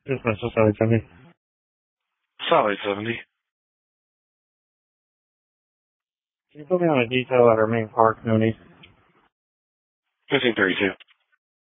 Just Mr. Solid 70. Solid 70. Can you put me on a detail at our main park, no need? 1532.